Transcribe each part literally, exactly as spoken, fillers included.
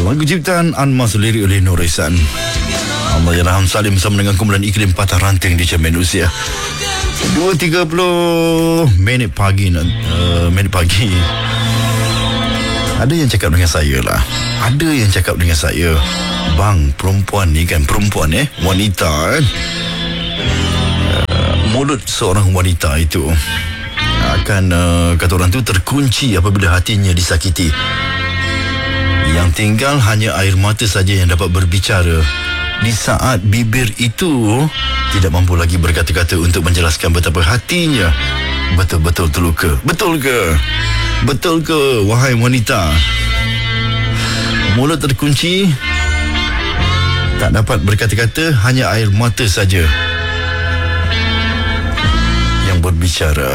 Lagu ciptaan Anmas, lirik oleh Nur Ihsan. Allahyarham Salim bersama dengan kumpulan Iklim Patah Ranting di Cermin Usia. dua tiga puluh minit pagi uh, minit pagi. Ada yang cakap dengan saya lah. Ada yang cakap dengan saya, bang, perempuan ni kan, perempuan eh, wanita kan, uh, mulut seorang wanita itu akan uh, kata orang tu terkunci apabila hatinya disakiti. Yang tinggal hanya air mata saja yang dapat berbicara di saat bibir itu tidak mampu lagi berkata-kata untuk menjelaskan betapa hatinya betul-betul terluka. Betul ke? Betul ke, wahai wanita? Mulut terkunci, tak dapat berkata-kata, hanya air mata saja yang berbicara.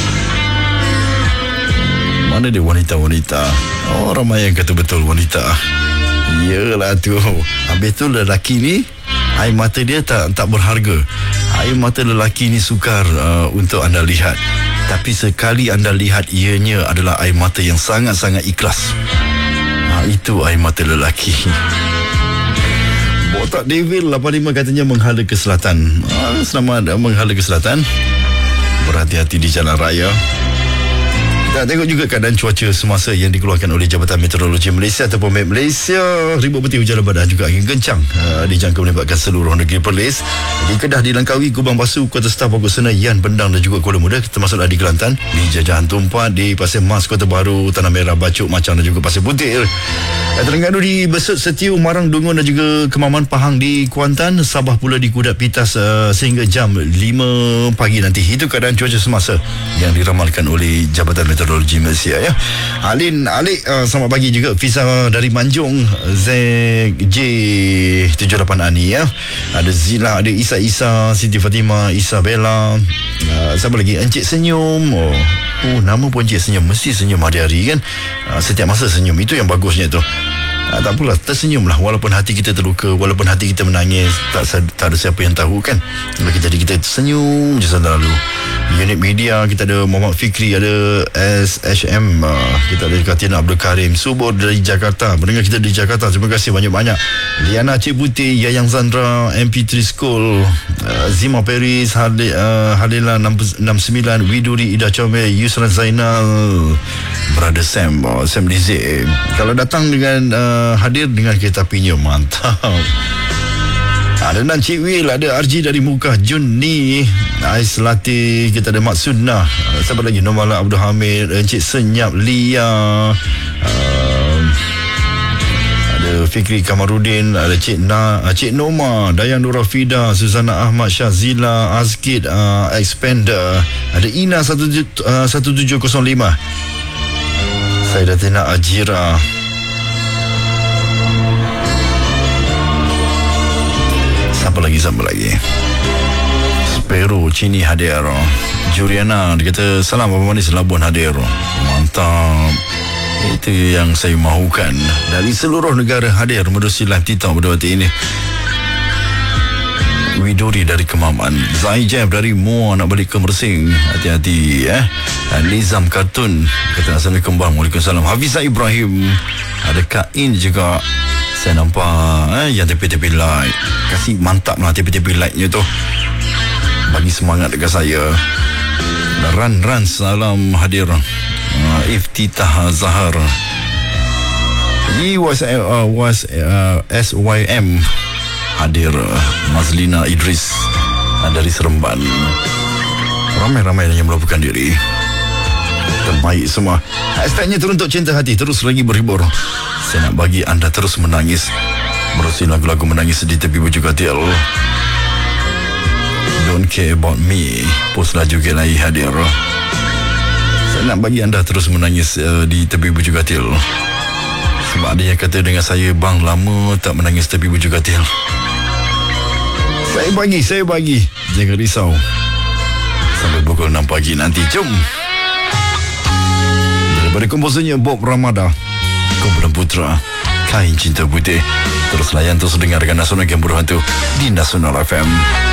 Mana dia wanita-wanita? Oh, ramai yang kata betul wanita. Yelah tu. Habis tu lelaki ni, air mata dia tak tak berharga. Air mata lelaki ni sukar uh, untuk anda lihat. Tapi sekali anda lihat, ianya adalah air mata yang sangat-sangat ikhlas. Ha, itu air mata lelaki. Botak Devil lapan lima katanya menghala ke selatan. Ha, selamat menghala ke selatan. Berhati-hati di jalan raya. Kita tengok juga keadaan cuaca semasa yang dikeluarkan oleh Jabatan Meteorologi Malaysia ataupun M E T Malaysia. Ribut peti hujan lebat dan juga angin kencang uh, dijangka melibatkan seluruh negeri Perlis. Di Kedah, di Langkawi, Kubang Basu, Kota Staf, Pokok Senayan, Bendang dan juga Kuala Muda, termasuklah di Kelantan, di Jajahan Tumpat, di Pasir Mas, Kota Baru, Tanah Merah, Bacuk, Macang dan juga Pasir Putih. Terengganu, di Besut, Setiu, Marang, Dungun dan juga Kemaman, Pahang di Kuantan, Sabah pula di Kudat Pitas uh, sehingga jam lima pagi nanti. Itu keadaan cuaca semasa yang diramalkan oleh Jabatan Meteorologi Malaysia ya. Alin, Alik, uh, selamat pagi juga. Fiza dari Manjung, Z J tujuh lapan Ani ya. Ada Zila, ada Isa Isa, Siti Fatimah, Isabella, uh, siapa lagi? Encik Senyum. Oh, oh nama pun Encik Senyum, mesti senyum hari-hari kan. Uh, setiap masa senyum, itu yang bagusnya tu. Ah, tak apalah, tersenyumlah walaupun hati kita terluka, walaupun hati kita menangis, tak, tak ada siapa yang tahu kan. Jadi kita senyum je selalu. Unit media kita ada Muhammad Fikri, ada S H M, uh, kita ada Katina Abdul Karim Subur dari Jakarta, mendengar kita di Jakarta, terima kasih banyak-banyak. Liana Cik Putih, Yayang Zandra, M P tiga School, uh, Zima Paris, Hali, uh, Halila enam sembilan, Widuri, Ida Comel, Yusran Zainal, Brother Sam, uh, Sam Dizik. Kalau datang dengan uh, hadir dengan kereta apinya, mantap. Ada Nan Cik Will, ada R G dari Mukah, Jun Ni, Ais Latih, kita ada Mak Sunnah, siapa lagi? Nomala Abdul Hamid, Encik Senyap, Lia, uh, ada Fikri Kamarudin, ada Cik Na, Cik Noma, Dayan Nurafida, Suzana Ahmad, Syazila, Azkid, uh, Expander, ada Ina satu tujuh kosong lima, Saidatina Ajira. Siapa lagi, siapa lagi? Spero, Cini hadir. Juliana, dia kata, salam Abang Manis, Labuan hadir. Mantap. Itu yang saya mahukan. Dari seluruh negara hadir menerusi live TikTok pada waktu ini. Widuri dari Kemaman, Zai Jeb dari Muar nak balik ke Mersing, hati-hati eh. Nizam Kartun kata Assalamualaikum bang. Waalaikumsalam. Hafizah Ibrahim, ada Kak In juga saya nampak eh, yang tepi-tepi light. Kasih mantap lah tepi-tepi lightnya tu, bagi semangat dekat saya. Ran-ran salam hadir. uh, Iftitah Zahar, He was, uh, was uh, S Y M hadir. Mazlina Idris uh, dari Seremban. Ramai-ramai yang melakukan diri. Terbaik semua. Hashtagnya teruntuk cinta hati, terus lagi berhibur. Saya nak bagi anda terus menangis, merusi lagu-lagu menangis di tepi Bujuk Katil. Don't care about me, post laju ke lagi hadir. Saya nak bagi anda terus menangis uh, di tepi Bujuk Katil. Sebab ada yang kata dengan saya, bang, lama tak menangis tepi Bujuk Katil. Saya bagi, saya bagi. Jangan risau. Sampai pukul enam pagi nanti. Jom. Daripada komposernya Bob Ramada, kumpulan Putra, Kain Cinta Putih. Terus layan, terus dengarkan Nasional Game Buruh Hantu di Nasional F M.